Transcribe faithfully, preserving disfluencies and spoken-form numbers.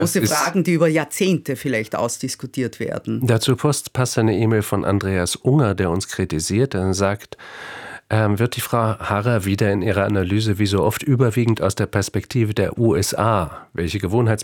Große Fragen, die über Jahrzehnte vielleicht ausdiskutiert werden. Dazu passt eine E-Mail von Andreas Unger, der uns kritisiert. Er sagt, ähm, wird die Frau Harrer wieder in ihrer Analyse wie so oft überwiegend aus der Perspektive der U S A, welche Gewohnheits